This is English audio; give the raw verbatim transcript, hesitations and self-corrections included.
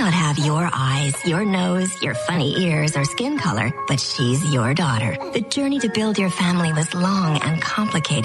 not have your eyes, your nose, your funny ears, or skin color, but she's your daughter. The journey to build your family was long and complicated.